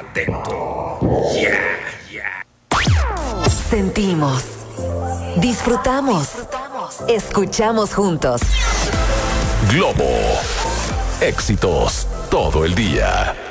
contento. Sentimos, disfrutamos, escuchamos juntos. Globo. Éxitos todo el día.